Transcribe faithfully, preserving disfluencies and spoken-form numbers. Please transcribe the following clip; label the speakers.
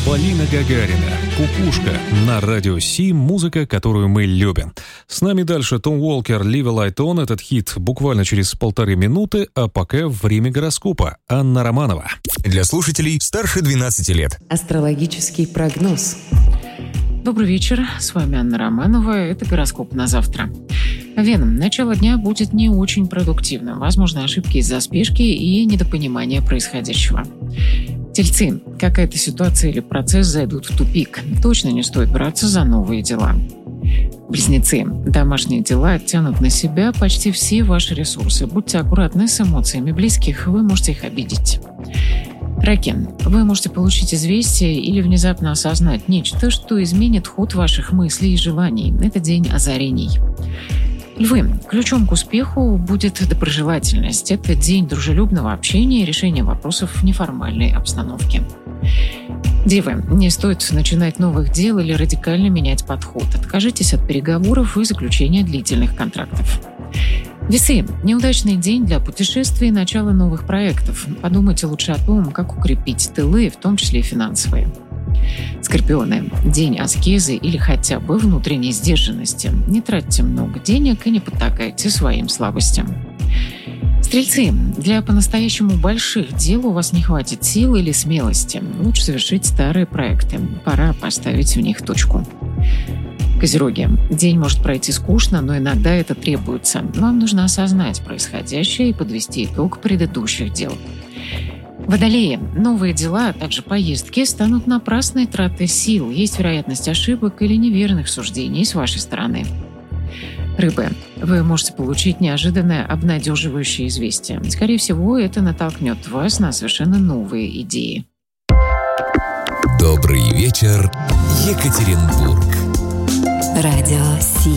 Speaker 1: Полина Гагарина, «Кукушка» на радио Си, музыка, которую мы любим. С нами дальше Том Уолкер, «Leave a Light On». Этот хит буквально через полторы минуты, а пока время гороскопа. Анна Романова.
Speaker 2: Для слушателей старше двенадцати лет.
Speaker 3: Астрологический прогноз.
Speaker 4: Добрый вечер, с вами Анна Романова, это гороскоп на завтра. Вена, начало дня будет не очень продуктивным, возможно, ошибки из-за спешки и недопонимания происходящего. Тельцы, какая-то ситуация или процесс зайдут в тупик, точно не стоит браться за новые дела. Близнецы, домашние дела оттянут на себя почти все ваши ресурсы, будьте аккуратны с эмоциями близких, вы можете их обидеть. Раки, вы можете получить известие или внезапно осознать нечто, что изменит ход ваших мыслей и желаний. Это день озарений. Львы, ключом к успеху будет доброжелательность. Это день дружелюбного общения и решения вопросов в неформальной обстановке. Девы, не стоит начинать новых дел или радикально менять подход. Откажитесь от переговоров и заключения длительных контрактов. Весы, неудачный день для путешествий и начала новых проектов. Подумайте лучше о том, как укрепить тылы, в том числе и финансовые. Скорпионы, день аскезы или хотя бы внутренней сдержанности. Не тратьте много денег и не потакайте своим слабостям. Стрельцы, для по-настоящему больших дел у вас не хватит сил или смелости. Лучше совершить старые проекты. Пора поставить в них точку. Козероги, день может пройти скучно, но иногда это требуется. Вам нужно осознать происходящее и подвести итог предыдущих дел. Водолеи, новые дела, а также поездки станут напрасной тратой сил. Есть вероятность ошибок или неверных суждений с вашей стороны. Рыбы, вы можете получить неожиданное обнадеживающее известие. Скорее всего, это натолкнет вас на совершенно новые идеи.
Speaker 2: Добрый вечер, Екатеринбург.
Speaker 3: Радио